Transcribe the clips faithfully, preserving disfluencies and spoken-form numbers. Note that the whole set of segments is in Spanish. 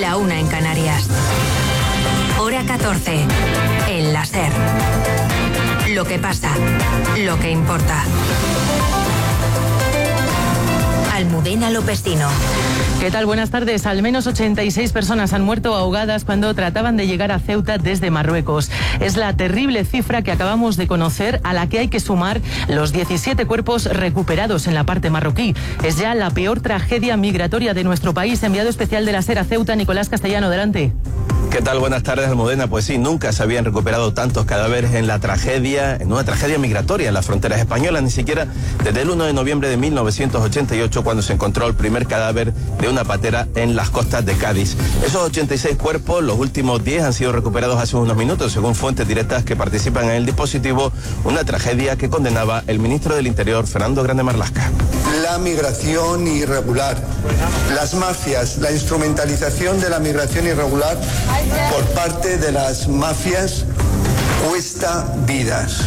la una en Canarias. Hora catorce. El La SER. Lo que pasa, lo que importa. Almudena Lopestino. ¿Qué tal? Buenas tardes. Al menos ochenta y seis personas han muerto ahogadas cuando trataban de llegar a Ceuta desde Marruecos. Es la terrible cifra que acabamos de conocer, a la que hay que sumar los diecisiete cuerpos recuperados en la parte marroquí. Es ya la peor tragedia migratoria de nuestro país. Enviado especial de la SER a Ceuta, Nicolás Castellano, adelante. ¿Qué tal? Buenas tardes, Almudena. Pues sí, nunca se habían recuperado tantos cadáveres en la tragedia, en una tragedia migratoria en las fronteras españolas, ni siquiera desde el uno de noviembre de mil novecientos ochenta y ocho, cuando se encontró el primer cadáver de una patera en las costas de Cádiz. Esos ochenta y seis cuerpos, los últimos diez han sido recuperados hace unos minutos, según fuentes directas que participan en el dispositivo, una tragedia que condenaba el ministro del Interior, Fernando Grande Marlaska. La migración irregular, las mafias, la instrumentalización de la migración irregular por parte de las mafias cuesta vidas.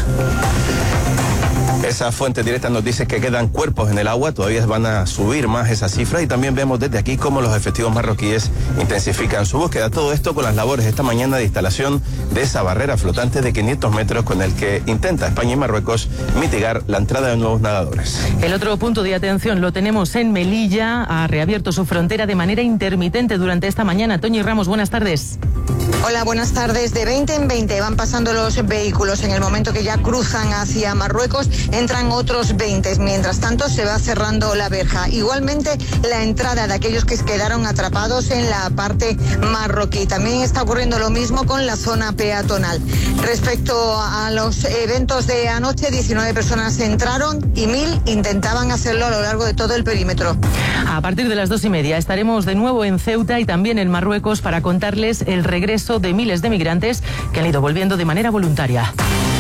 Esa fuente directa nos dice que quedan cuerpos en el agua, todavía van a subir más esa cifra, y también vemos desde aquí cómo los efectivos marroquíes intensifican su búsqueda. Todo esto con las labores esta mañana de instalación de esa barrera flotante de quinientos metros con el que intenta España y Marruecos mitigar la entrada de nuevos nadadores. El otro punto de atención lo tenemos en Melilla. Ha reabierto su frontera de manera intermitente durante esta mañana. Toñi Ramos, buenas tardes. Hola, buenas tardes. De veinte en veinte van pasando los vehículos. En el momento que ya cruzan hacia Marruecos, entran otros veinte. Mientras tanto, se va cerrando la verja. Igualmente, la entrada de aquellos que quedaron atrapados en la parte marroquí. También está ocurriendo lo mismo con la zona peatonal. Respecto a los eventos de anoche, diecinueve personas entraron y mil intentaban hacerlo a lo largo de todo el perímetro. A partir de las dos y media estaremos de nuevo en Ceuta y también en Marruecos para contarles el regreso de miles de migrantes que han ido volviendo de manera voluntaria.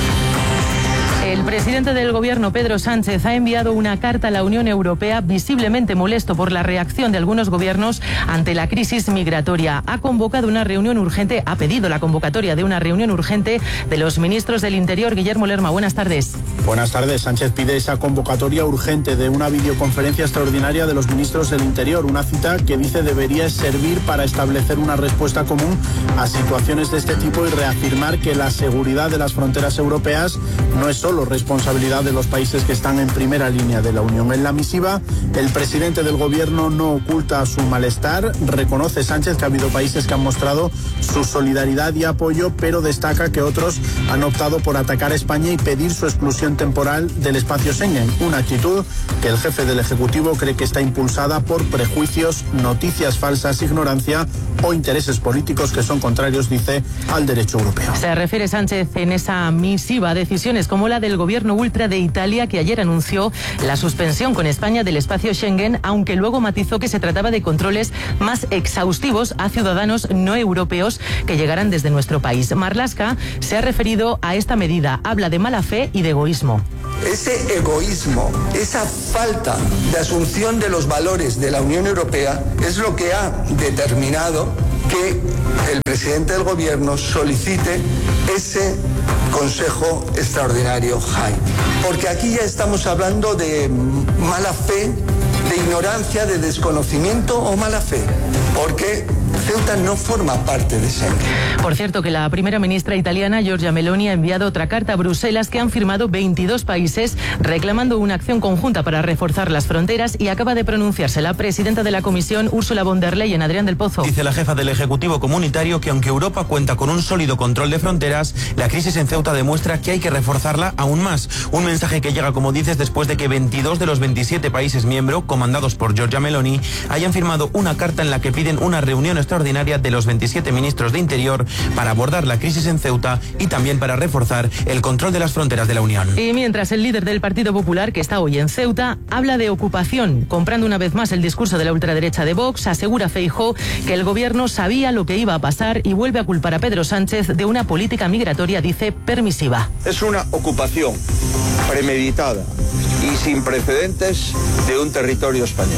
El presidente del gobierno, Pedro Sánchez, ha enviado una carta a la Unión Europea visiblemente molesto por la reacción de algunos gobiernos ante la crisis migratoria. Ha convocado una reunión urgente, ha pedido la convocatoria de una reunión urgente de los ministros del Interior. Guillermo Lerma, buenas tardes. Buenas tardes. Sánchez pide esa convocatoria urgente de una videoconferencia extraordinaria de los ministros del Interior, una cita que dice debería servir para establecer una respuesta común a situaciones de este tipo y reafirmar que la seguridad de las fronteras europeas no es solo responsabilidad de los países que están en primera línea de la Unión. En la misiva, el presidente del gobierno no oculta su malestar. Reconoce Sánchez que ha habido países que han mostrado su solidaridad y apoyo, pero destaca que otros han optado por atacar a España y pedir su exclusión temporal del espacio Schengen. Una actitud que el jefe del Ejecutivo cree que está impulsada por prejuicios, noticias falsas, ignorancia o intereses políticos que son contrarios, dice, al derecho europeo. Se refiere Sánchez en esa misiva a decisiones como la del gobierno ultra de Italia, que ayer anunció la suspensión con España del espacio Schengen, aunque luego matizó que se trataba de controles más exhaustivos a ciudadanos no europeos que llegarán desde nuestro país. Marlaska se ha referido a esta medida, habla de mala fe y de egoísmo. Ese egoísmo, esa falta de asunción de los valores de la Unión Europea es lo que ha determinado que el presidente del gobierno solicite ese Consejo Extraordinario High. Porque aquí ya estamos hablando de mala fe, de ignorancia, de desconocimiento o mala fe. Porque Ceuta no forma parte de Schengen. Por cierto, que la primera ministra italiana, Giorgia Meloni, ha enviado otra carta a Bruselas que han firmado veintidós países reclamando una acción conjunta para reforzar las fronteras, y acaba de pronunciarse la presidenta de la Comisión, Ursula von der Leyen. Adrián del Pozo. Dice la jefa del Ejecutivo Comunitario que aunque Europa cuenta con un sólido control de fronteras, la crisis en Ceuta demuestra que hay que reforzarla aún más. Un mensaje que llega, como dices, después de que veintidós de los veintisiete países miembros, comandados por Giorgia Meloni, hayan firmado una carta en la que piden una reunión extraordinaria de los veintisiete ministros de Interior para abordar la crisis en Ceuta y también para reforzar el control de las fronteras de la Unión. Y mientras, el líder del Partido Popular, que está hoy en Ceuta, habla de ocupación, comprando una vez más el discurso de la ultraderecha de Vox. Asegura Feijóo que el gobierno sabía lo que iba a pasar y vuelve a culpar a Pedro Sánchez de una política migratoria, dice, permisiva. Es una ocupación premeditada y sin precedentes de un territorio español.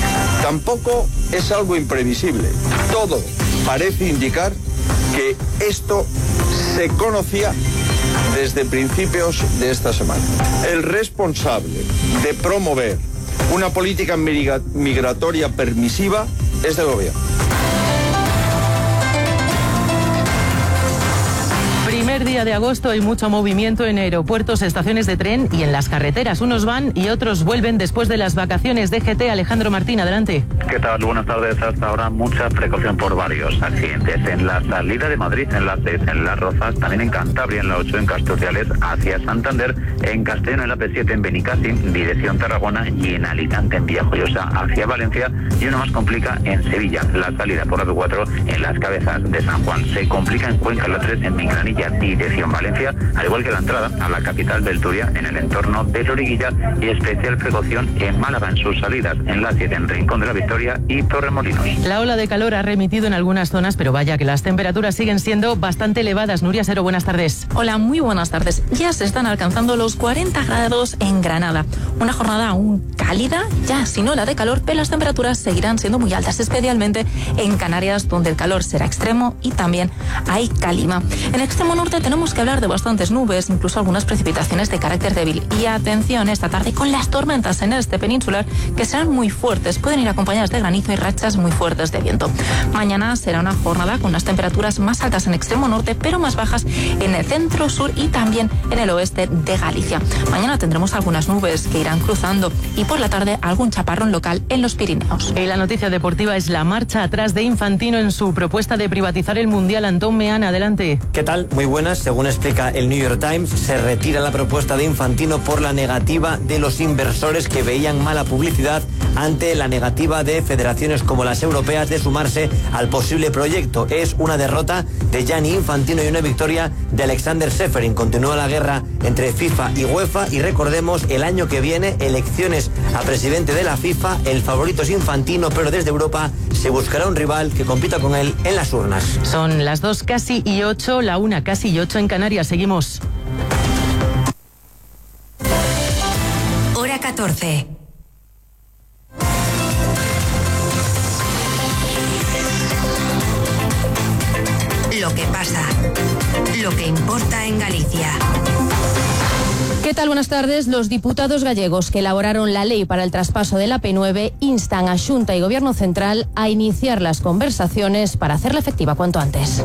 Tampoco es algo imprevisible. Todo parece indicar que esto se conocía desde principios de esta semana. El responsable de promover una política migratoria permisiva es del gobierno. Primer día de agosto hay mucho movimiento en aeropuertos, estaciones de tren y en las carreteras. Unos van y otros vuelven después de las vacaciones de G T. Alejandro Martín, adelante. ¿Qué tal? Buenas tardes. Hasta ahora mucha precaución por varios accidentes. En la salida de Madrid, en las seis, en Las Rozas, también en Cantabria, en la ocho, en Castrociales, hacia Santander, en Castellón, en la P siete, en Benicàssim, dirección Tarragona, y en Alicante, en Villajoyosa, hacia Valencia, y uno más complica en Sevilla, la salida por la P cuatro en Las Cabezas de San Juan. Se complica en Cuenca, la tres, en Minglanilla, dirección Valencia, al igual que la entrada a la capital del Turia, en el entorno de Loriguilla, y especial precaución en Málaga, en sus salidas, en la siete, en Rincón de la Victoria y Torremolinos. La ola de calor ha remitido en algunas zonas, pero vaya que las temperaturas siguen siendo bastante elevadas. Nuria Sero, buenas tardes. Hola, muy buenas tardes. Ya se están alcanzando los cuarenta grados en Granada. Una jornada aún cálida, ya sin ola de calor, pero las temperaturas seguirán siendo muy altas, especialmente en Canarias, donde el calor será extremo y también hay calima. En el extremo norte tenemos que hablar de bastantes nubes, incluso algunas precipitaciones de carácter débil. Y atención esta tarde con las tormentas en el este peninsular, que serán muy fuertes, pueden ir acompañadas de granizo y rachas muy fuertes de viento. Mañana será una jornada con unas temperaturas más altas en extremo norte, pero más bajas en el centro, sur y también en el oeste de Galicia. Mañana tendremos algunas nubes que irán cruzando y por la tarde algún chaparrón local en los Pirineos. Y la noticia deportiva es la marcha atrás de Infantino en su propuesta de privatizar el Mundial. Antón Meana, adelante. ¿Qué tal? Muy buenas. Según explica el New York Times, se retira la propuesta de Infantino por la negativa de los inversores que veían mala publicidad ante la negativa de federaciones como las europeas de sumarse al posible proyecto. Es una derrota de Gianni Infantino y una victoria de Alexander Seferin. Continúa la guerra entre FIFA y UEFA y recordemos, el año que viene, elecciones a presidente de la FIFA. El favorito es Infantino, pero desde Europa se buscará un rival que compita con él en las urnas. Son las dos casi y ocho, la una casi y ocho en Canarias. Seguimos. Hora catorce. Lo que pasa, lo que importa en Galicia. ¿Qué tal? Buenas tardes. Los diputados gallegos que elaboraron la ley para el traspaso de la P nueve instan a Xunta y Gobierno Central a iniciar las conversaciones para hacerla efectiva cuanto antes.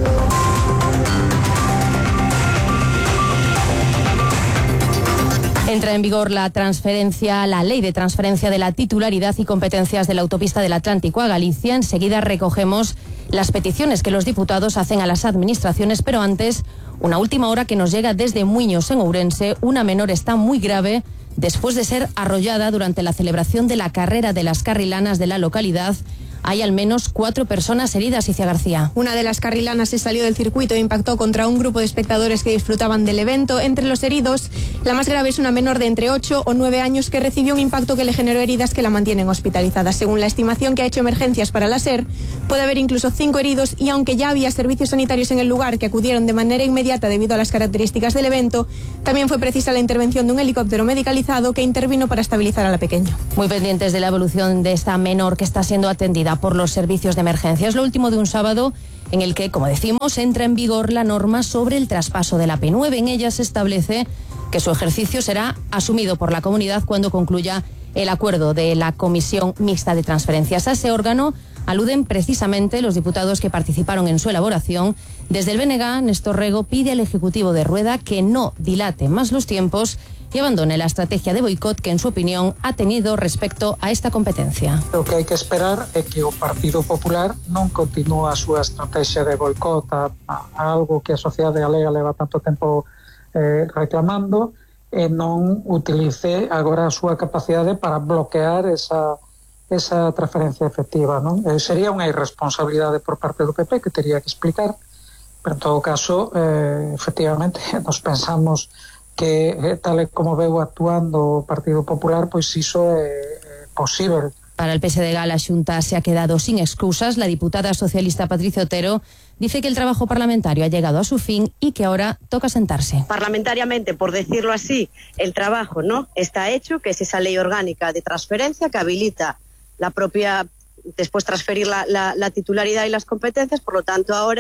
Entra en vigor la transferencia, la ley de transferencia de la titularidad y competencias de la autopista del Atlántico a Galicia. Enseguida recogemos las peticiones que los diputados hacen a las administraciones, pero antes, una última hora que nos llega desde Muiños, en Ourense. Una menor está muy grave después de ser arrollada durante la celebración de la carrera de las carrilanas de la localidad. Hay al menos cuatro personas heridas, Icia García. Una de las carrilanas se salió del circuito e impactó contra un grupo de espectadores que disfrutaban del evento. Entre los heridos, la más grave es una menor de entre ocho o nueve años que recibió un impacto que le generó heridas que la mantienen hospitalizada. Según la estimación que ha hecho Emergencias para la SER, puede haber incluso cinco heridos y aunque ya había servicios sanitarios en el lugar que acudieron de manera inmediata debido a las características del evento, también fue precisa la intervención de un helicóptero medicalizado que intervino para estabilizar a la pequeña. Muy pendientes de la evolución de esta menor que está siendo atendida por los servicios de emergencia. Es lo último de un sábado en el que, como decimos, entra en vigor la norma sobre el traspaso de la P nueve. En ella se establece que su ejercicio será asumido por la comunidad cuando concluya el acuerdo de la Comisión Mixta de Transferencias. A ese órgano aluden precisamente los diputados que participaron en su elaboración. Desde el B N G, Néstor Rego pide al Ejecutivo de Rueda que no dilate más los tiempos y abandone la estrategia de boicot que, en su opinión, ha tenido respecto a esta competencia. O que hai que esperar é que o Partido Popular non continúe a súa estrategia de boicot a, a algo que a sociedade galega leva tanto tempo eh, reclamando e non utilice agora a súa capacidade para bloquear esa, esa transferencia efectiva, non? Eh, sería unha irresponsabilidade por parte do P P que teria que explicar, pero en todo caso, eh, efectivamente, nos pensamos que tal e como veu actuando o Partido Popular, pois iso é, é posible. Para el P S D G, la Xunta se ha quedado sin excusas. La diputada socialista Patricia Otero dice que el trabajo parlamentario ha llegado a su fin y que ahora toca sentarse. Parlamentariamente, por decirlo así, el trabajo no está hecho, que es esa ley orgánica de transferencia que habilita la propia, después transferir la, la, la titularidad y las competencias. Por lo tanto, ahora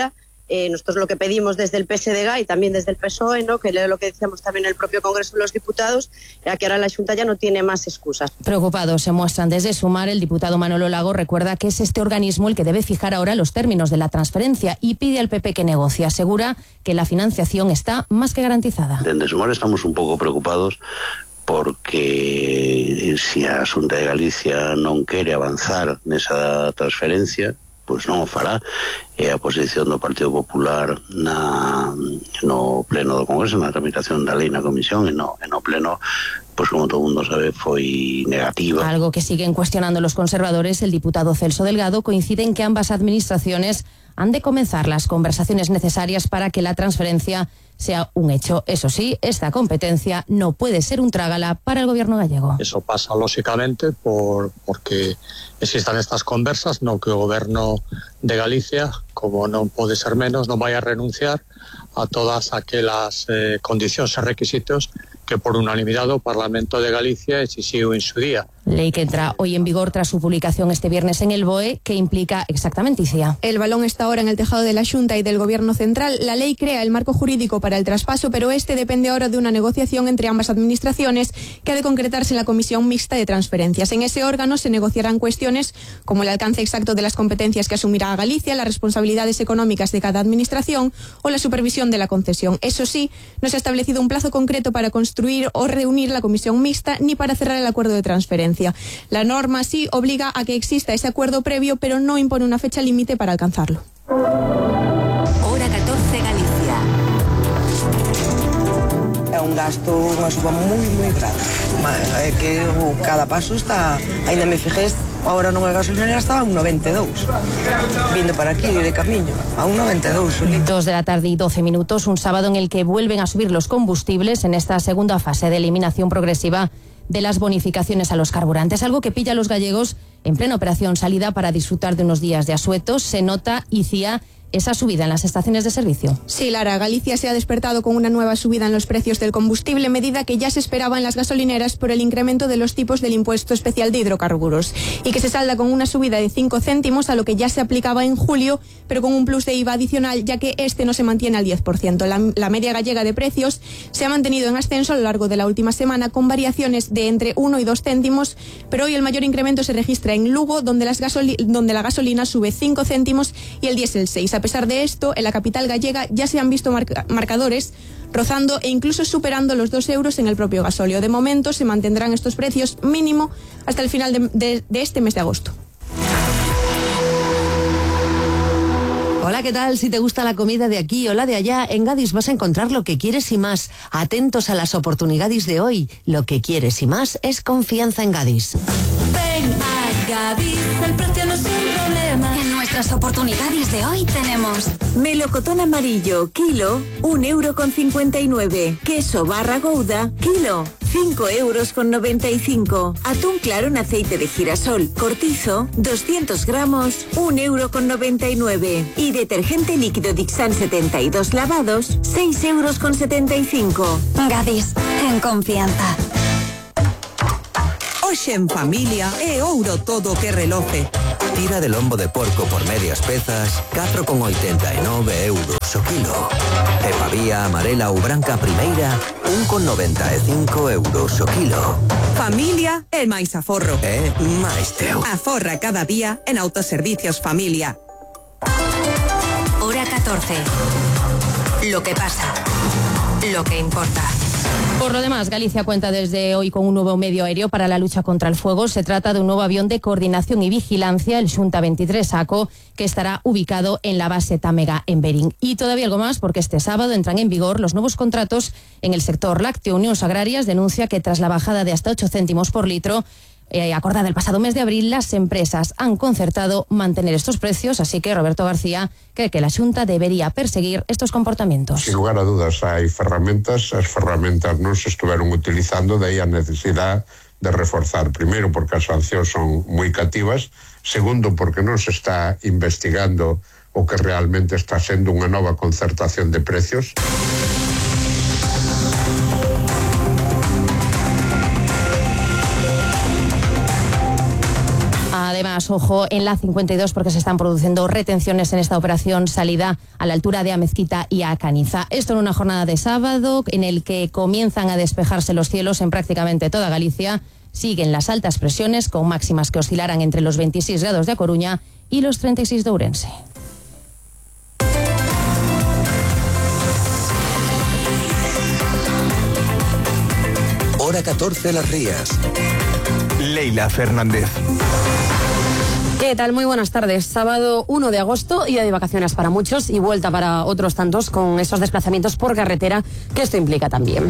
Eh, nosotros lo que pedimos desde el P S D G y también desde el P S O E, ¿no?, que es lo que decíamos también en el propio Congreso de los Diputados, era que ahora la Xunta ya no tiene más excusas. Preocupados se muestran desde Sumar. El diputado Manolo Lago recuerda que es este organismo el que debe fijar ahora los términos de la transferencia y pide al P P que negocie. Asegura que la financiación está más que garantizada. Desde Sumar estamos un pouco preocupados porque se a Xunta de Galicia non quere avanzar nesa transferencia, pois non o fará. É a posición do Partido Popular na, no pleno do Congreso, na tramitación da lei na comisión, e no, e no pleno, pois como todo mundo sabe, foi negativa. Algo que siguen cuestionando los conservadores. El diputado Celso Delgado coincide en que ambas administraciones han de comenzar las conversaciones necesarias para que la transferencia sea un hecho. Eso sí, esta competencia no puede ser un trágala para el gobierno gallego. Eso pasa lógicamente por porque existan estas conversas, no que o goberno de Galicia, como non pode ser menos, non vai a renunciar a todas aquelas eh, condicións e requisitos que por unanimidade o Parlamento de Galicia exixiu en su día. Ley que entra hoy en vigor tras su publicación este viernes en el B O E, que implica exactamente, Icía. El balón está ahora en el tejado de la Xunta y del Gobierno central. La ley crea el marco jurídico para el traspaso, pero este depende ahora de una negociación entre ambas administraciones que ha de concretarse en la Comisión Mixta de Transferencias. En ese órgano se negociarán cuestiones como el alcance exacto de las competencias que asumirá Galicia, las responsabilidades económicas de cada administración o la supervisión de la concesión. Eso sí, no se ha establecido un plazo concreto para construir o reunir la Comisión Mixta ni para cerrar el acuerdo de transferencia. La norma sí obliga a que exista ese acuerdo previo, pero no impone una fecha límite para alcanzarlo. Hora catorce, Galicia. É un gasto, unha suba moi, moi grande. É que cada paso está, ainda me fijei, agora non é gasolinera, estaba a un noventa e dous. Vindo para aquí de camiño, a un noventa e dous. Dos de la tarde y doce minutos, un sábado en el que vuelven a subir los combustibles en esta segunda fase de eliminación progresiva de las bonificaciones a los carburantes, algo que pilla a los gallegos en plena operación salida para disfrutar de unos días de asueto. Se nota, Icía, esa subida en las estaciones de servicio. Sí, Lara, Galicia se ha despertado con una nueva subida en los precios del combustible, medida que ya se esperaba en las gasolineras por el incremento de los tipos del impuesto especial de hidrocarburos, y que se salda con una subida de cinco céntimos a lo que ya se aplicaba en julio, pero con un plus de I V A adicional, ya que este no se mantiene al diez por ciento. La, la media gallega de precios se ha mantenido en ascenso a lo largo de la última semana, con variaciones de entre uno y dos céntimos, pero hoy el mayor incremento se registra en Lugo, donde, las gasoli donde la gasolina sube cinco céntimos y el diésel seis. A pesar de esto, en la capital gallega ya se han visto marca marcadores rozando e incluso superando los dos euros en el propio gasóleo. De momento se mantendrán estos precios mínimo hasta el final de, de, de este mes de agosto. Hola, ¿qué tal? Si te gusta la comida de aquí o la de allá, en Gadis vas a encontrar lo que quieres y más. Atentos a las oportunidades de hoy. Lo que quieres y más es confianza en Gadis. Ven a Gadis, el precio no es un problema. En nuestras oportunidades de hoy tenemos melocotón amarillo, kilo, un euro con cincuenta y nueve. Queso barra gouda, kilo, cinco euros con noventa y cinco. Atún claro en aceite de girasol, cortizo, doscientos gramos, un euro con noventa y nueve. Y detergente líquido Dixan setenta y dos lavados, seis euros con setenta y cinco. Gadis, en confianza. Hoxe en familia é ouro todo que reloce. Tira de lombo de porco por medias pezas, catro con oitenta e nove euros o kilo. E pavía amarela ou branca primeira, un con noventa e cinco euros o kilo. Familia é máis aforro. É máis teu. Aforra cada día en Autoservicios Familia. Hora catorce. Lo que pasa. Lo que importa. Por lo demás, Galicia cuenta desde hoy con un nuevo medio aéreo para la lucha contra el fuego. Se trata de un nuevo avión de coordinación y vigilancia, el Xunta veintitrés ACO, que estará ubicado en la base Támega en Berín. Y todavía algo más, porque este sábado entran en vigor los nuevos contratos en el sector lácteo. Unións Agrarias denuncia que tras la bajada de hasta ocho céntimos por litro, Eh, acordada el pasado mes de abril, las empresas han concertado mantener estos precios, así que Roberto García cree que la Xunta debería perseguir estos comportamientos. Sin lugar a dudas, hai ferramentas, as ferramentas non se estuveron utilizando, de aí a necesidade de reforzar. Primeiro, porque as sancións son moi cativas. Segundo, porque non se está investigando o que realmente está sendo unha nova concertación de precios. Además, además, ojo, en la cincuenta y dos porque se están produciendo retenciones en esta operación salida a la altura de Amezquita y a Caniza. Esto en una jornada de sábado en el que comienzan a despejarse los cielos en prácticamente toda Galicia. Siguen las altas presiones con máximas que oscilarán entre los veintiséis grados de A Coruña y los treinta y seis de Ourense. Hora catorce Las Rías. Leila Fernández. ¿Qué tal? Muy buenas tardes. Sábado uno de agosto, día de vacaciones para muchos y vuelta para otros tantos con esos desplazamientos por carretera que esto implica también.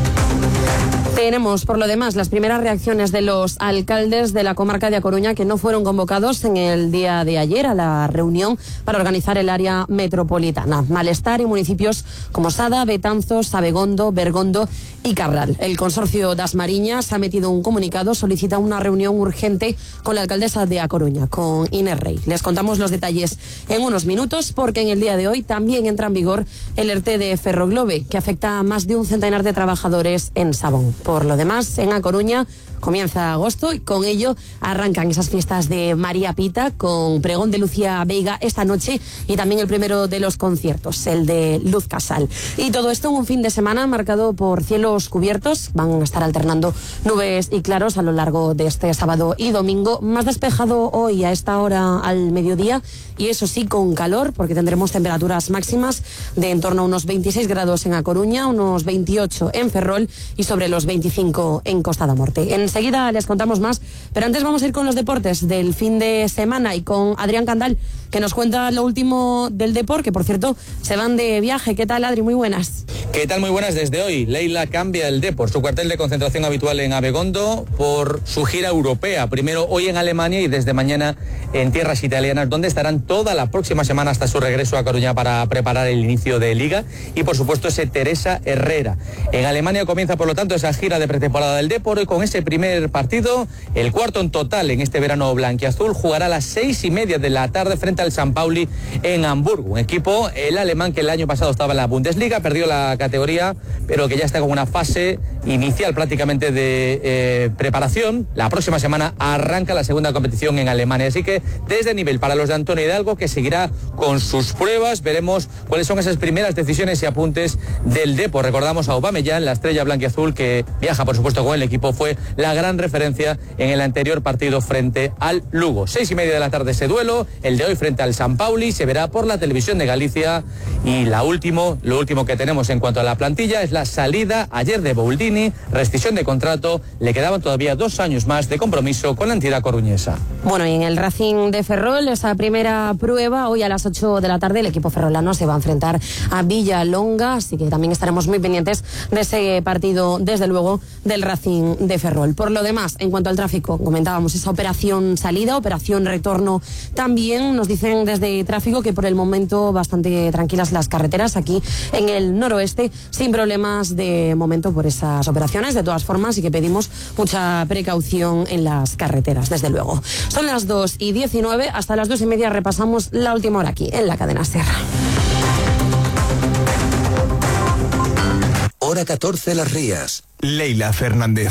Tenemos, por lo demás, las primeras reacciones de los alcaldes de la comarca de A Coruña que no fueron convocados en el día de ayer a la reunión para organizar el área metropolitana. Malestar en municipios como Sada, Betanzos, Abegondo, Bergondo y Carral. El consorcio das Mariñas ha metido un comunicado, solicita una reunión urgente con la alcaldesa de A Coruña, con Inés Rey. Les contamos los detalles en unos minutos porque en el día de hoy también entra en vigor el ERTE de Ferroglobe, que afecta a más de un centenar de trabajadores en Sabón. Por lo demás, en A Coruña comienza agosto y con ello arrancan esas fiestas de María Pita con pregón de Lucía Veiga esta noche y también el primero de los conciertos, el de Luz Casal. Y todo esto en un fin de semana marcado por cielos cubiertos. Van a estar alternando nubes y claros a lo largo de este sábado y domingo. Más despejado hoy a esta hora al mediodía y eso sí con calor porque tendremos temperaturas máximas de en torno a unos veintiséis grados en A Coruña, unos veintiocho en Ferrol y sobre los veinticinco en Costa da Morte. Enseguida les contamos más, pero antes vamos a ir con los deportes del fin de semana y con Adrián Candal, que nos cuenta lo último del deporte, que por cierto se van de viaje. ¿Qué tal, Adri? Muy buenas. ¿Qué tal? Muy buenas. Desde hoy, Leila cambia el Depor, su cuartel de concentración habitual en Abegondo, por su gira europea. Primero hoy en Alemania y desde mañana en tierras italianas, donde estarán toda la próxima semana hasta su regreso a Coruña para preparar el inicio de Liga. Y por supuesto ese Teresa Herrera. En Alemania comienza por lo tanto esa gira de pretemporada del Depor y con ese primer partido, el cuarto en total en este verano blanquiazul, jugará a las seis y media de la tarde frente al San Pauli en Hamburgo. Un equipo, el alemán, que el año pasado estaba en la Bundesliga, perdió la categoría, pero que ya está con una fase inicial prácticamente de eh, preparación. La próxima semana arranca la segunda competición en Alemania, así que desde nivel para los de Antonio Hidalgo, que seguirá con sus pruebas. Veremos cuáles son esas primeras decisiones y apuntes del Depor. Recordamos a Aubameyang, la estrella blanquiazul que viaja por supuesto con el equipo, fue la gran referencia en el anterior partido frente al Lugo. Seis y media de la tarde ese duelo, el de hoy frente al San Pauli, se verá por la televisión de Galicia. Y la último, lo último que tenemos en cuanto a la plantilla es la salida ayer de Bouldini, rescisión de contrato, le quedaban todavía dos años más de compromiso con la entidad coruñesa. Bueno, y en el Racing de Ferrol, esa primera prueba, hoy a las ocho de la tarde el equipo ferrolano se va a enfrentar a Villalonga, así que también estaremos muy pendientes de ese partido, desde luego, del Racing de Ferrol. Por lo demás, en cuanto al tráfico, comentábamos esa operación salida, operación retorno también. Nos dicen desde tráfico que por el momento bastante tranquilas las carreteras aquí en el noroeste, sin problemas de momento por esas operaciones, de todas formas, y que pedimos mucha precaución en las carreteras, desde luego. Son las dos y diecinueve, hasta las dos y media repasamos la última hora aquí en la cadena SER. Hora catorce Las Rías. Leila Fernández.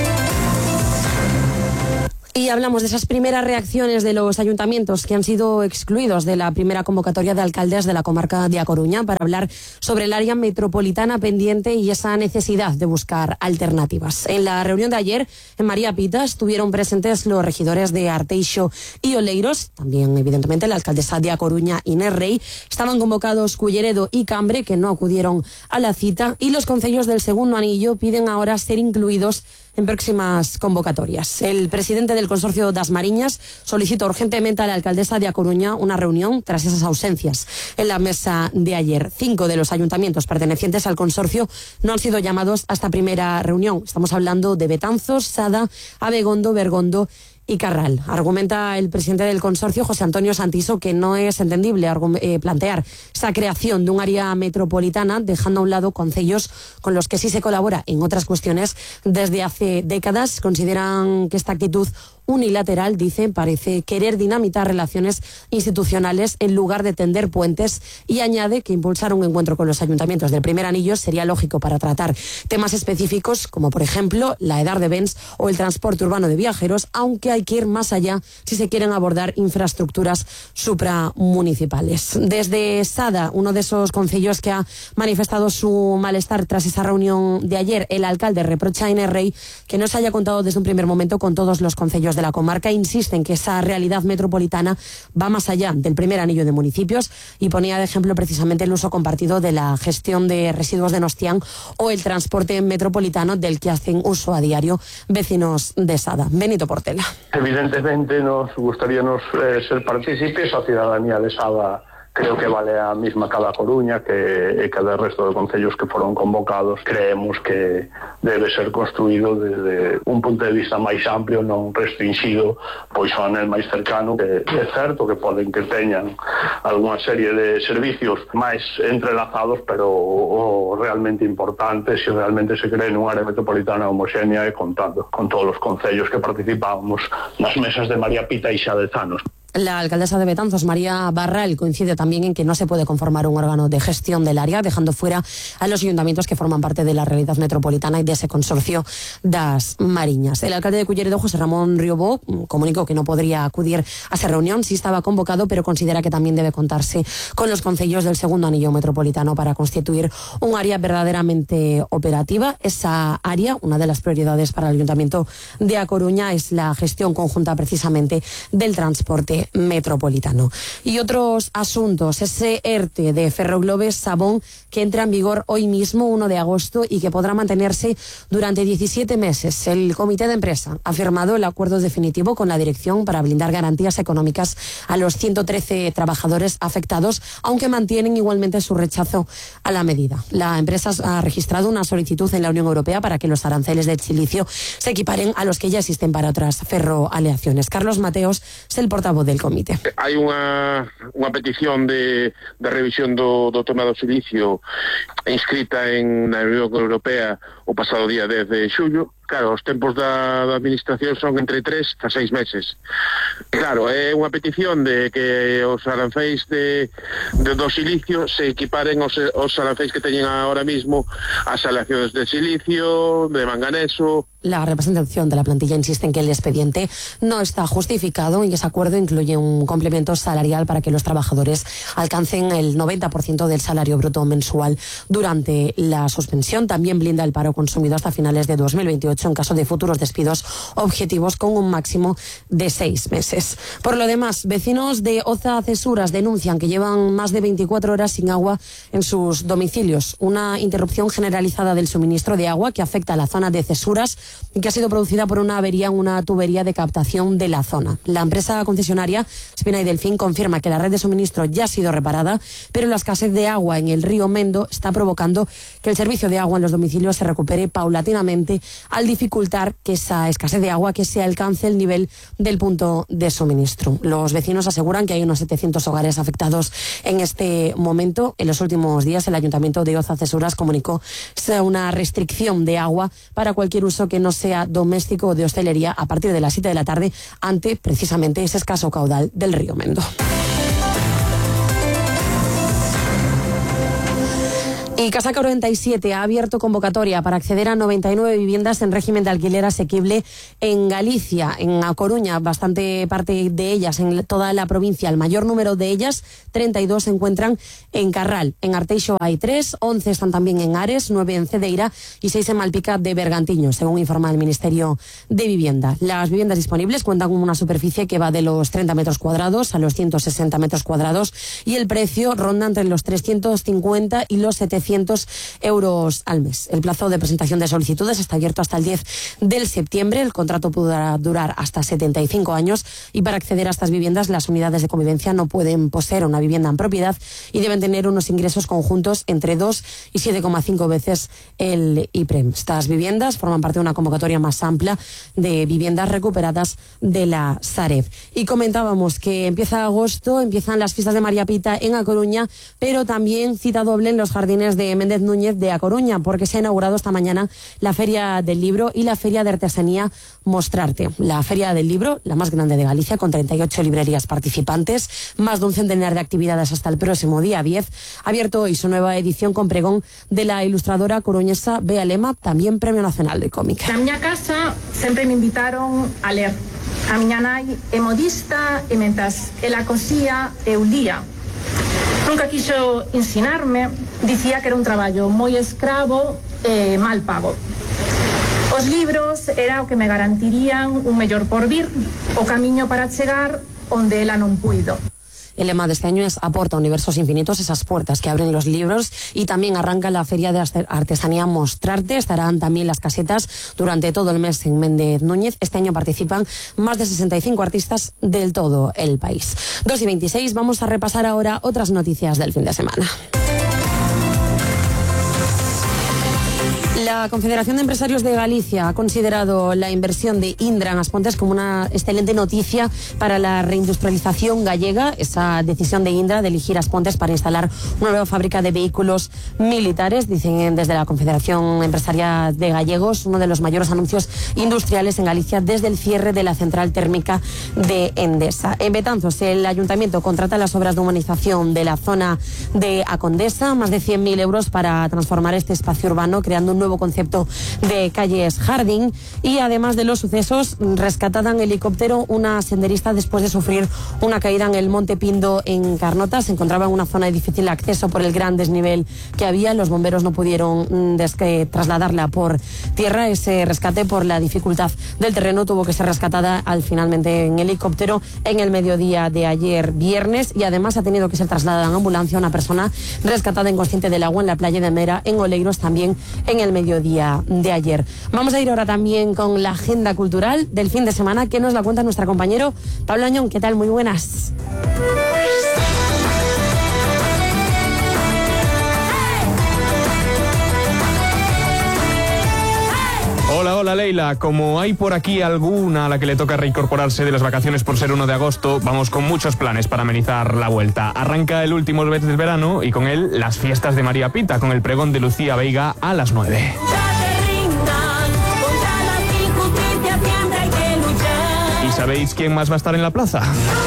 Y hablamos de esas primeras reacciones de los ayuntamientos que han sido excluidos de la primera convocatoria de alcaldes de la comarca de A Coruña para hablar sobre el área metropolitana pendiente y esa necesidad de buscar alternativas. En la reunión de ayer en María Pita estuvieron presentes los regidores de Arteixo y Oleiros, también evidentemente la alcaldesa de A Coruña, Inés Rey. Estaban convocados Culleredo y Cambre, que no acudieron a la cita, y los concellos del segundo anillo piden ahora ser incluidos en próximas convocatorias. El presidente del consorcio das Mariñas solicitó urgentemente a la alcaldesa de A Coruña una reunión tras esas ausencias en la mesa de ayer. Cinco de los ayuntamientos pertenecientes al consorcio no han sido llamados a esta primera reunión. Estamos hablando de Betanzos, Sada, Abegondo, Bergondo y Carral. Argumenta el presidente del consorcio, José Antonio Santiso, que no es entendible eh, plantear esa creación de un área metropolitana dejando a un lado concellos con los que sí se colabora en otras cuestiones desde hace décadas. Consideran que esta actitud unilateral, dice, parece querer dinamitar relaciones institucionales en lugar de tender puentes, y añade que impulsar un encuentro con los ayuntamientos del primer anillo sería lógico para tratar temas específicos como, por ejemplo, la edad de bens o el transporte urbano de viajeros, aunque hay que ir más allá si se quieren abordar infraestructuras supramunicipales. Desde Sada, uno de esos concellos que ha manifestado su malestar tras esa reunión de ayer, el alcalde reprocha a N R I que no se haya contado desde un primer momento con todos los concellos de la comarca. Insiste en que esa realidad metropolitana va más allá del primer anillo de municipios y ponía de ejemplo precisamente el uso compartido de la gestión de residuos de Nostián o el transporte metropolitano del que hacen uso a diario vecinos de Sada. Benito Portela. Evidentemente nos gustaría nos, eh, ser partícipes, a ciudadanía de Sada creo que vale a mesma cada Coruña que e cada resto de concellos que foron convocados. Creemos que debe ser construído desde un punto de vista máis amplio, non restringido pois ao anel máis cercano, que é certo que poden que teñan algunha serie de servicios máis entrelazados, pero o, o realmente importante, se realmente se cree nunha área metropolitana homoxénea, e contando con todos os concellos que participamos nas mesas de María Pita e xa dez anos. La alcaldesa de Betanzos, María Barral, coincide también en que no se puede conformar un órgano de gestión del área, dejando fuera a los ayuntamientos que forman parte de la realidad metropolitana y de ese consorcio das Mariñas. El alcalde de Culleredo, José Ramón Riobó, comunicó que no podría acudir a esa reunión, sí estaba convocado, pero considera que también debe contarse con los concellos del segundo anillo metropolitano para constituir un área verdaderamente operativa. Esa área, una de las prioridades para el Ayuntamiento de A Coruña, es la gestión conjunta precisamente del transporte metropolitano. Y otros asuntos, ese ERTE de Ferroglobes Sabón que entra en vigor hoy mismo, uno de agosto, y que podrá mantenerse durante diecisiete meses. El comité de empresa ha firmado el acuerdo definitivo con la dirección para blindar garantías económicas a los ciento trece trabajadores afectados, aunque mantienen igualmente su rechazo a la medida. La empresa ha registrado una solicitud en la Unión Europea para que los aranceles del silicio se equiparen a los que ya existen para otras ferroaleaciones. Carlos Mateos es el portavoz del comité. Hai unha, unha petición de, de revisión do, do tema do silicio inscrita en na Unión Europea o pasado día dez de xullo. Claro, os tempos da, da administración son entre tres a seis meses. Claro, é unha petición de que os arancéis de, de do silicio se equiparen os, os arancéis que teñen ahora mismo as aleaciones de silicio, de manganeso. La representación de la plantilla insiste en que el expediente no está justificado y ese acuerdo incluye un complemento salarial para que los trabajadores alcancen el noventa por ciento del salario bruto mensual durante la suspensión. También blinda el paro consumido hasta finales de dos mil veintiocho en caso de futuros despidos objetivos con un máximo de seis meses. Por lo demás, vecinos de Oza Cesuras denuncian que llevan más de veinticuatro horas sin agua en sus domicilios. Una interrupción generalizada del suministro de agua que afecta a la zona de Cesuras y que ha sido producida por una avería en una tubería de captación de la zona. La empresa concesionaria Espina y Delfín confirma que la red de suministro ya ha sido reparada, pero la escasez de agua en el río Mendo está provocando que el servicio de agua en los domicilios se recupere paulatinamente al dificultar que esa escasez de agua que se alcance el nivel del punto de suministro. Los vecinos aseguran que hay unos setecientos hogares afectados en este momento. En los últimos días el Ayuntamiento de Oza Cesuras comunicó una restricción de agua para cualquier uso que no sea doméstico o de hostelería a partir de las siete de la tarde ante precisamente ese escaso caudal del río Mendo. Y Casa cuarenta y siete ha abierto convocatoria para acceder a noventa y nueve viviendas en régimen de alquiler asequible en Galicia, en A Coruña, bastante parte de ellas en toda la provincia. El mayor número de ellas, treinta y dos, se encuentran en Carral. En Arteixo hay tres, once están también en Ares, nueve en Cedeira y seis en Malpica de Bergantiños, según informa el Ministerio de Vivienda. Las viviendas disponibles cuentan con una superficie que va de los treinta metros cuadrados a los ciento sesenta metros cuadrados y el precio ronda entre los trescientos cincuenta y los setecientos euros al mes. El plazo de presentación de solicitudes está abierto hasta el diez de septiembre. El contrato podrá durar hasta setenta y cinco años y para acceder a estas viviendas las unidades de convivencia no pueden poseer una vivienda en propiedad y deben tener unos ingresos conjuntos entre dos y siete coma cinco veces el IPREM. Estas viviendas forman parte de una convocatoria más amplia de viviendas recuperadas de la Sareb. Y comentábamos que empieza agosto, empiezan las fiestas de María Pita en A Coruña, pero también cita doble en los jardines de Méndez Núñez de A Coruña, porque se ha inaugurado esta mañana la Feria del Libro y la Feria de Artesanía Mostrarte. La Feria del Libro, la más grande de Galicia, con treinta y ocho librerías participantes, más de un centenar de actividades hasta el próximo día diez, ha abierto hoy su nueva edición con pregón de la ilustradora coruñesa Bea Lema, también Premio Nacional de Cómic. Na miña casa sempre me invitaron a ler. A miña nai é modista e mentas ela cosía eu lía. Nunca quixo ensinarme, dicía que era un traballo moi escravo e mal pago. Os libros era o que me garantirían un mellor porvir, o camiño para chegar onde ela non puido. El lema de este año es Aporta universos infinitos, esas puertas que abren los libros, y también arranca la Feria de Artesanía Mostrarte. Estarán también las casetas durante todo el mes en Méndez Núñez. Este año participan más de sesenta y cinco artistas del todo el país. dos y veintiséis, vamos a repasar ahora otras noticias del fin de semana. La Confederación de Empresarios de Galicia ha considerado la inversión de Indra en As Pontes como una excelente noticia para la reindustrialización gallega. Esa decisión de Indra de elegir As Pontes para instalar una nueva fábrica de vehículos militares, dicen desde la Confederación Empresarial de Gallegos, uno de los mayores anuncios industriales en Galicia desde el cierre de la central térmica de Endesa. En Betanzos, el Ayuntamiento contrata las obras de humanización de la zona de A Condesa, más de cien mil euros para transformar este espacio urbano, creando un nuevo concepto de calles jardín. Y además de los sucesos, rescatada en helicóptero una senderista después de sufrir una caída en el Monte Pindo en Carnota. Se encontraba en una zona de difícil acceso por el gran desnivel que había. Los bomberos no pudieron trasladarla por tierra. Ese rescate, por la dificultad del terreno, tuvo que ser rescatada al finalmente en helicóptero en el mediodía de ayer viernes, y además ha tenido que ser trasladada en ambulancia una persona rescatada inconsciente del agua en la playa de Mera en Oleiros, también en el mediodía de ayer. Vamos a ir ahora también con la agenda cultural del fin de semana, que nos la cuenta nuestro compañero Pablo Añón. ¿Qué tal? Muy buenas. Hola, hola Leila. Como hay por aquí alguna a la que le toca reincorporarse de las vacaciones por ser uno de agosto, vamos con muchos planes para amenizar la vuelta. Arranca el último mes del verano y con él las fiestas de María Pita, con el pregón de Lucía Veiga a las nueve. ¿Y sabéis quién más va a estar en la plaza?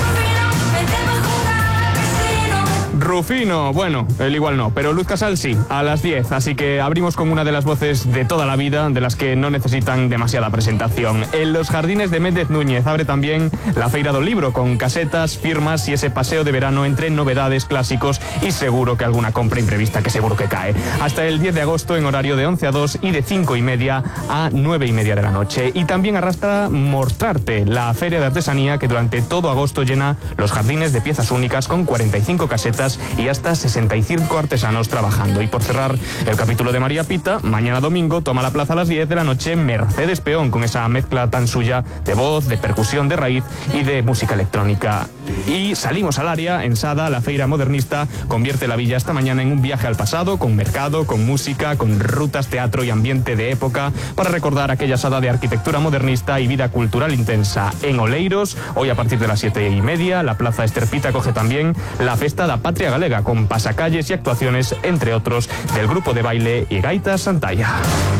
Rufino, bueno, él igual no, pero Luz Casal sí, a las diez, así que abrimos con una de las voces de toda la vida, de las que no necesitan demasiada presentación. En los jardines de Méndez Núñez abre también la Feira do Libro, con casetas, firmas y ese paseo de verano entre novedades, clásicos y seguro que alguna compra imprevista que seguro que cae. Hasta el diez de agosto en horario de once a dos y de cinco y media a nueve y media de la noche. Y también arrastra Mostrarte, la feria de artesanía que durante todo agosto llena los jardines de piezas únicas, con cuarenta y cinco casetas y hasta sesenta y cinco artesanos trabajando. Y por cerrar el capítulo de María Pita, mañana domingo toma la plaza a las diez de la noche Mercedes Peón, con esa mezcla tan suya de voz, de percusión de raíz y de música electrónica. Y salimos al área. En Sada, la feira modernista convierte la villa esta mañana en un viaje al pasado, con mercado, con música, con rutas, teatro y ambiente de época, para recordar aquella Sada de arquitectura modernista y vida cultural intensa. En Oleiros, hoy a partir de las siete y media, la plaza Esterpita coge también la Festa da Patria Galega, con pasacalles y actuaciones, entre otros, del grupo de baile y gaitas Santalla.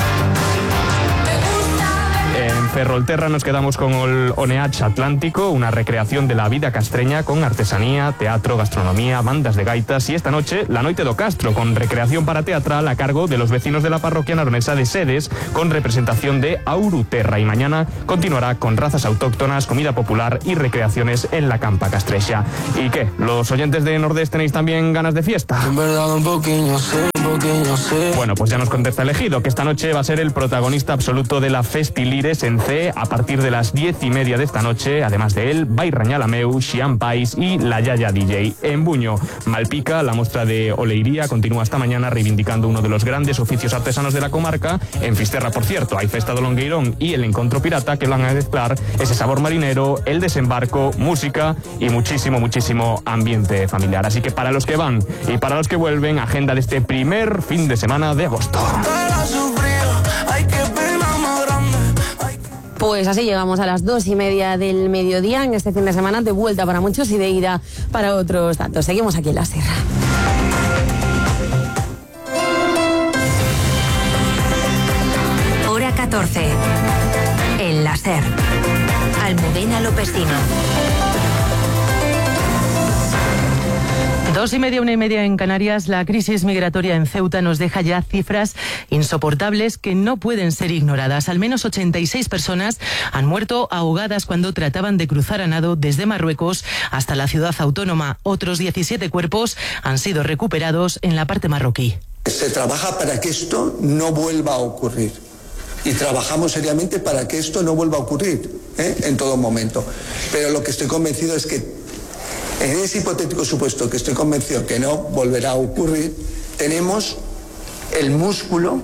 En Ferrolterra nos quedamos con el Oneach Atlántico, una recreación de la vida castreña con artesanía, teatro, gastronomía, bandas de gaitas, y esta noche la Noite do Castro, con recreación para teatral a cargo de los vecinos de la parroquia naronesa de Sedes, con representación de Auruterra. Y mañana continuará con razas autóctonas, comida popular y recreaciones en la Campa Castrexa. ¿Y qué? ¿Los oyentes de Nordés tenéis también ganas de fiesta? En verdad un poquillo sé, un poquillo sé. Bueno, pues ya nos contesta Elegido, que esta noche va a ser el protagonista absoluto de la Festilires en C a partir de las diez y media de esta noche. Además de él, Bai Rañalameu, Xian Pais y La Yaya D J. En Buño, Malpica, la muestra de Oleiría, continúa esta mañana reivindicando uno de los grandes oficios artesanos de la comarca. En Fisterra, por cierto, hay Festa do Longueirón y el Encontro Pirata, que van a mezclar ese sabor marinero, el desembarco, música y muchísimo, muchísimo ambiente familiar. Así que para los que van y para los que vuelven, agenda de este primer fin de semana de agosto. Pues así llegamos a las dos y media del mediodía en este fin de semana, de vuelta para muchos y de ida para otros tantos. Seguimos aquí en la Sierra. Hora catorce. El Láser. Almudena Lopestino. Dos y media, una y media en Canarias. La crisis migratoria en Ceuta nos deja ya cifras insoportables que no pueden ser ignoradas. Al menos ochenta y seis personas han muerto ahogadas cuando trataban de cruzar a nado desde Marruecos hasta la ciudad autónoma. Otros diecisiete cuerpos han sido recuperados en la parte marroquí. Se trabaja para que esto no vuelva a ocurrir. Y trabajamos seriamente para que esto no vuelva a ocurrir, ¿eh? en todo momento. Pero lo que estoy convencido es que en ese hipotético supuesto que estoy convencido que no volverá a ocurrir, tenemos el músculo,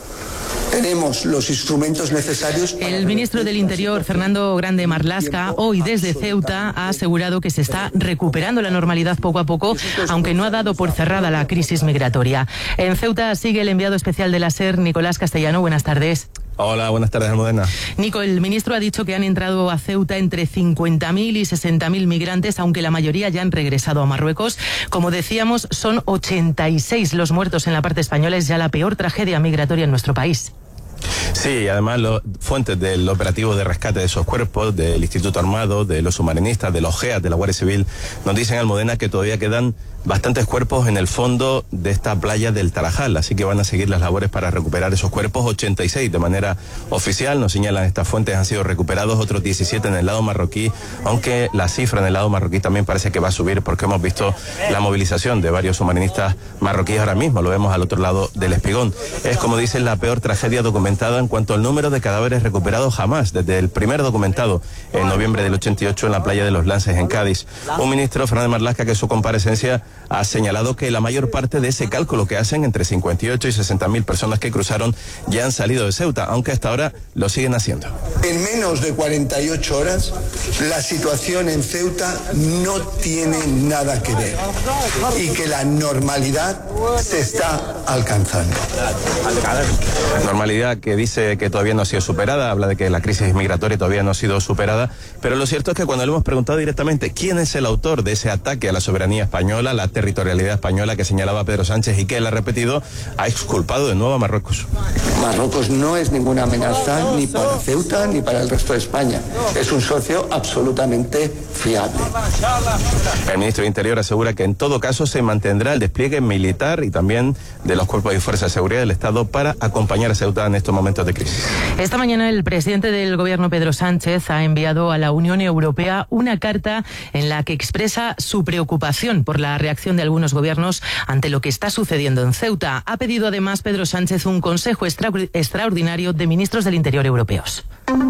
tenemos los instrumentos necesarios. El ministro del Interior, Fernando Grande Marlaska, hoy desde Ceuta ha asegurado que se está recuperando la normalidad poco a poco, aunque no ha dado por cerrada la crisis migratoria. En Ceuta sigue el enviado especial de la SER, Nicolás Castellano. Buenas tardes. Hola, buenas tardes, Almudena. Nico, el ministro ha dicho que han entrado a Ceuta entre cincuenta mil y sesenta mil migrantes, aunque la mayoría ya han regresado a Marruecos. Como decíamos, son ochenta y seis los muertos en la parte española. Es ya la peor tragedia migratoria en nuestro país. Sí, además los fuentes del operativo de rescate de esos cuerpos, del Instituto Armado, de los submarinistas, de los G E A, de la Guardia Civil, nos dicen, Almudena, que todavía quedan bastantes cuerpos en el fondo de esta playa del Tarajal, así que van a seguir las labores para recuperar esos cuerpos. Ochenta y seis de manera oficial, nos señalan estas fuentes, han sido recuperados, otros diecisiete en el lado marroquí, aunque la cifra en el lado marroquí también parece que va a subir porque hemos visto la movilización de varios submarinistas marroquíes ahora mismo, lo vemos al otro lado del espigón. Es, como dicen, la peor tragedia documentada en cuanto al número de cadáveres recuperados jamás, desde el primer documentado en noviembre del ochenta y ocho en la playa de los Lances en Cádiz. Un ministro, Fernando Marlaska, que en su comparecencia ha señalado que la mayor parte de ese cálculo que hacen, entre cincuenta y ocho y sesenta mil personas que cruzaron, ya han salido de Ceuta, aunque hasta ahora lo siguen haciendo. En menos de cuarenta y ocho horas, la situación en Ceuta no tiene nada que ver y que la normalidad se está alcanzando. Normalidad que dice que todavía no ha sido superada, habla de que la crisis migratoria todavía no ha sido superada, pero lo cierto es que cuando le hemos preguntado directamente quién es el autor de ese ataque a la soberanía española, la territorialidad española que señalaba Pedro Sánchez y que él ha repetido, ha exculpado de nuevo a Marruecos. Marruecos no es ninguna amenaza ni para Ceuta ni para el resto de España. Es un socio absolutamente fiable. El ministro de Interior asegura que en todo caso se mantendrá el despliegue militar y también de los cuerpos y fuerzas de seguridad del Estado para acompañar a Ceuta en estos momentos de crisis. Esta mañana el presidente del gobierno, Pedro Sánchez, ha enviado a la Unión Europea una carta en la que expresa su preocupación por la reacción de algunos gobiernos ante lo que está sucediendo en Ceuta. Ha pedido además Pedro Sánchez un consejo extra- extraordinario de ministros del Interior europeos.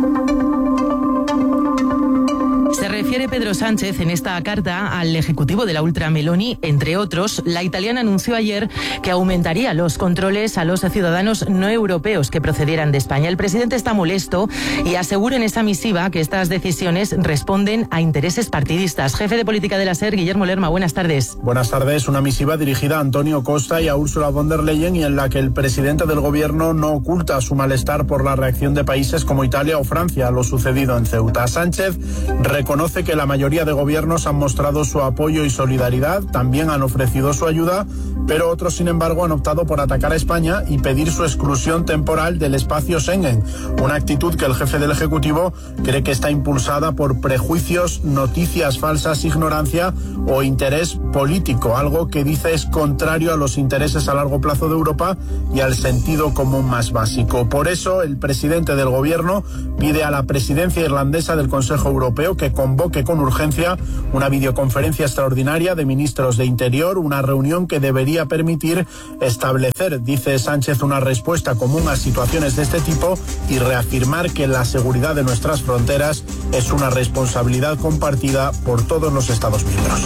Se refiere Pedro Sánchez en esta carta al ejecutivo de la ultra Meloni. Entre otros, la italiana anunció ayer que aumentaría los controles a los ciudadanos no europeos que procedieran de España. El presidente está molesto y asegura en esa misiva que estas decisiones responden a intereses partidistas. Jefe de política de la SER, Guillermo Lerma, buenas tardes. Buenas tardes. Una misiva dirigida a Antonio Costa y a Ursula von der Leyen y en la que el presidente del gobierno no oculta su malestar por la reacción de países como Italia o Francia a lo sucedido en Ceuta. Sánchez reconoce que la mayoría de gobiernos han mostrado su apoyo y solidaridad, también han ofrecido su ayuda, pero otros, sin embargo, han optado por atacar a España y pedir su exclusión temporal del espacio Schengen, una actitud que el jefe del Ejecutivo cree que está impulsada por prejuicios, noticias falsas, ignorancia o interés político, algo que dice es contrario a los intereses a largo plazo de Europa y al sentido común más básico. Por eso, el presidente del gobierno pide a la presidencia irlandesa del Consejo Europeo que convoque con urgencia una videoconferencia extraordinaria de ministros de Interior, una reunión que debería permitir establecer, dice Sánchez, una respuesta común a situaciones de este tipo y reafirmar que la seguridad de nuestras fronteras es una responsabilidad compartida por todos los Estados miembros.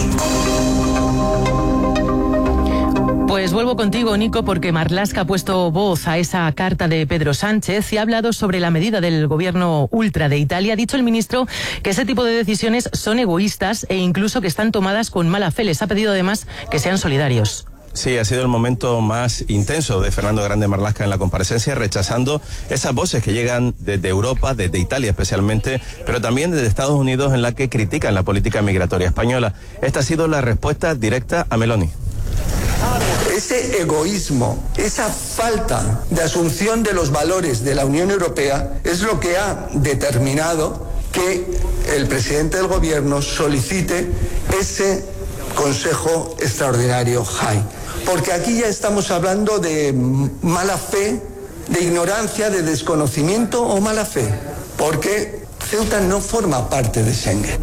Pues vuelvo contigo, Nico, porque Marlaska ha puesto voz a esa carta de Pedro Sánchez y ha hablado sobre la medida del gobierno ultra de Italia. Ha dicho el ministro que ese tipo de decisiones son egoístas e incluso que están tomadas con mala fe. Les ha pedido además que sean solidarios. Sí, ha sido el momento más intenso de Fernando Grande Marlaska en la comparecencia, rechazando esas voces que llegan desde Europa, desde Italia especialmente, pero también desde Estados Unidos, en la que critican la política migratoria española. Esta ha sido la respuesta directa a Meloni. Ese egoísmo, esa falta de asunción de los valores de la Unión Europea es lo que ha determinado que el presidente del gobierno solicite ese Consejo Extraordinario High. Porque aquí ya estamos hablando de mala fe, de ignorancia, de desconocimiento o mala fe. Porque Ceuta no forma parte de Schengen.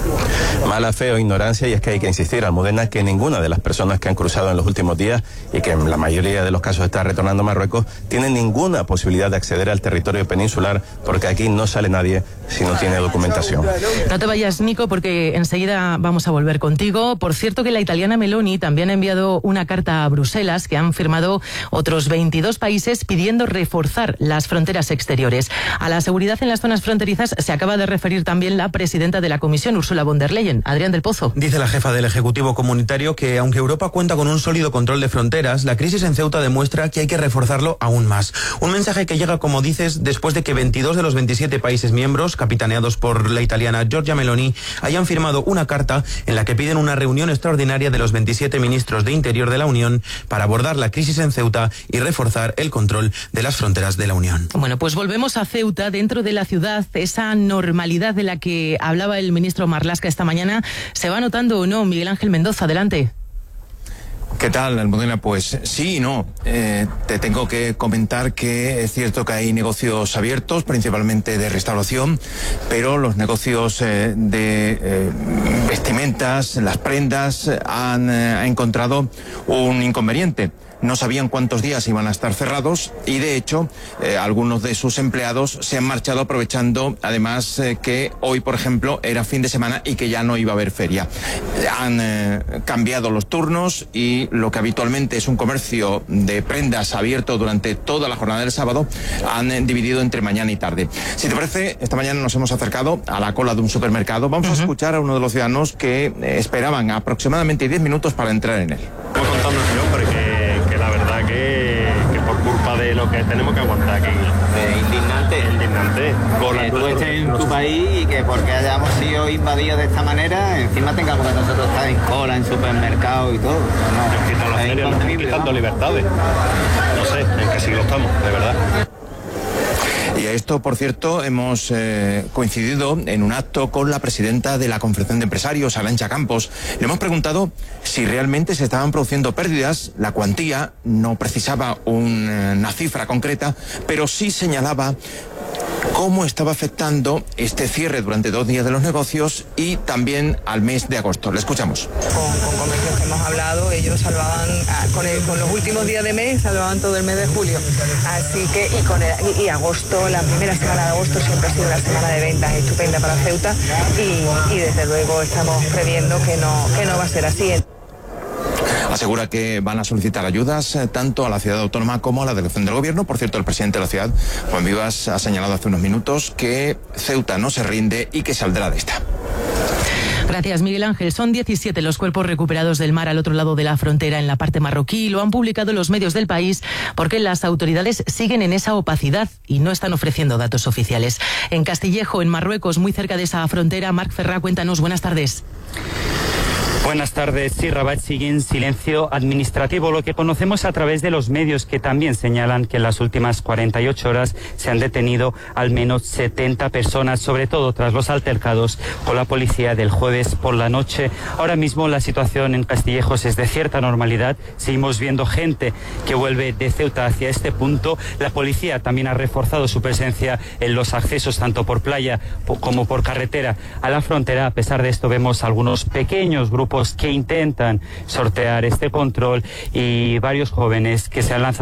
Mala fe o ignorancia, y es que hay que insistir, Almudena, que ninguna de las personas que han cruzado en los últimos días y que en la mayoría de los casos está retornando a Marruecos, tiene ninguna posibilidad de acceder al territorio peninsular, porque aquí no sale nadie si no tiene documentación. No te vayas, Nico, porque enseguida vamos a volver contigo. Por cierto, que la italiana Meloni también ha enviado una carta a Bruselas, que han firmado otros veintidós países pidiendo reforzar las fronteras exteriores. A la seguridad en las zonas fronterizas se acaba de referir también la presidenta de la Comisión, Ursula von der Leyen. Adrián del Pozo. Dice la jefa del Ejecutivo Comunitario que, aunque Europa cuenta con un sólido control de fronteras, la crisis en Ceuta demuestra que hay que reforzarlo aún más. Un mensaje que llega, como dices, después de que veintidós de los veintisiete países miembros, capitaneados por la italiana Giorgia Meloni, hayan firmado una carta en la que piden una reunión extraordinaria de los veintisiete ministros de Interior de la Unión para abordar la crisis en Ceuta y reforzar el control de las fronteras de la Unión. Bueno, pues volvemos a Ceuta. Dentro de la ciudad, esa normalidad de la que hablaba el ministro Marlaska esta mañana, ¿se va notando o no? Miguel Ángel Mendoza, adelante. ¿Qué tal, Almudena? Pues sí y no. Eh, te tengo que comentar que es cierto que hay negocios abiertos, principalmente de restauración, pero los negocios eh, de eh, vestimentas, las prendas, han eh, encontrado un inconveniente. No sabían cuántos días iban a estar cerrados y, de hecho, eh, algunos de sus empleados se han marchado aprovechando, además, eh, que hoy, por ejemplo, era fin de semana y que ya no iba a haber feria. Eh, han eh, cambiado los turnos y lo que habitualmente es un comercio de prendas abierto durante toda la jornada del sábado, han eh, dividido entre mañana y tarde. Si te parece, esta mañana nos hemos acercado a la cola de un supermercado. Vamos uh-huh. a escuchar a uno de los ciudadanos que eh, esperaban aproximadamente diez minutos para entrar en él. Estoy contando, señor, porque la verdad que, que por culpa de lo que tenemos que aguantar aquí. Eh, indignante. Indignante. Con que tú estés en tu país y que porque hayamos sido invadidos de esta manera, encima tengamos que nosotros estar en cola, en supermercados y todo. No, nos quitan los medios, nos están quitando libertades. No sé en qué siglo estamos, de verdad. Y a esto, por cierto, hemos eh, coincidido en un acto con la presidenta de la Confederación de Empresarios, Arantxa Campos. Le hemos preguntado si realmente se estaban produciendo pérdidas. La cuantía no precisaba un, eh, una cifra concreta, pero sí señalaba cómo estaba afectando este cierre durante dos días de los negocios y también al mes de agosto. Le escuchamos. Con, con comercios que hemos hablado, ellos salvaban, con, el, con los últimos días de mes, salvaban todo el mes de julio. Así que, y, con el, y, y agosto, la primera semana de agosto siempre ha sido una semana de ventas estupenda para Ceuta y, y desde luego estamos previendo que no, que no va a ser así. Asegura que van a solicitar ayudas eh, tanto a la ciudad autónoma como a la delegación del gobierno. Por cierto, el presidente de la ciudad, Juan Vivas, ha señalado hace unos minutos que Ceuta no se rinde y que saldrá de esta. Gracias, Miguel Ángel. Son diecisiete los cuerpos recuperados del mar al otro lado de la frontera, en la parte marroquí. Lo han publicado los medios del país porque las autoridades siguen en esa opacidad y no están ofreciendo datos oficiales. En Castillejo, en Marruecos, muy cerca de esa frontera, Marc Ferrá, cuéntanos. Buenas tardes. Buenas tardes. Sí, Rabat sigue en silencio administrativo, lo que conocemos a través de los medios, que también señalan que en las últimas cuarenta y ocho horas se han detenido al menos setenta personas, sobre todo tras los altercados con la policía del jueves por la noche. Ahora mismo la situación en Castillejos es de cierta normalidad. Seguimos viendo gente que vuelve de Ceuta hacia este punto. La policía también ha reforzado su presencia en los accesos tanto por playa como por carretera a la frontera. A pesar de esto, vemos algunos pequeños grupos que intentan sortear este control y varios jóvenes que se han lanzado